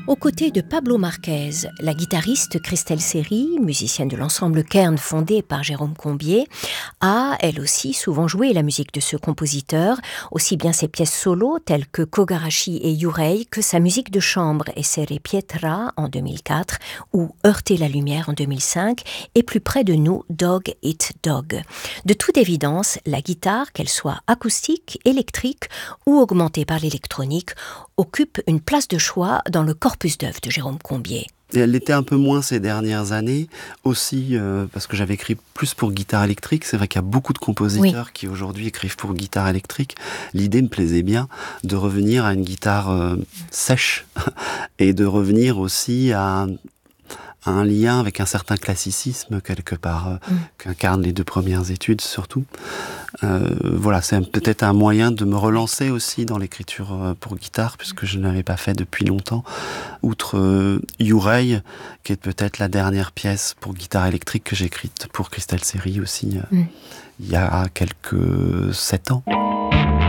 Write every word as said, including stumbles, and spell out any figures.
Aux côtés de Pablo Marquez, la guitariste Christelle Seri, musicienne de l'ensemble Kern fondé par Jérôme Combier, a, elle aussi, souvent joué la musique de ce compositeur, aussi bien ses pièces solo telles que Kogarashi et Yurei que sa musique de chambre Essere Pietra en deux mille quatre ou Heurter la lumière en deux mille cinq et plus près de nous Dog Eat Dog. De toute évidence, la guitare, qu'elle soit acoustique, électrique ou augmentée par l'électronique, occupe une place de choix dans le corpus d'œuvres de Jérôme Combier. Et elle l'était un peu moins ces dernières années, aussi euh, parce que j'avais écrit plus pour guitare électrique. C'est vrai qu'il y a beaucoup de compositeurs oui. qui aujourd'hui écrivent pour guitare électrique. L'idée me plaisait bien de revenir à une guitare euh, sèche et de revenir aussi à à un lien avec un certain classicisme quelque part euh, mm. qu'incarnent les deux premières études surtout. Euh, voilà, c'est peut-être un moyen de me relancer aussi dans l'écriture euh, pour guitare puisque je ne l'avais pas fait depuis longtemps. Outre euh, Yurei, qui est peut-être la dernière pièce pour guitare électrique que j'ai écrite pour Christelle Seri aussi euh, mm. il y a quelques sept ans.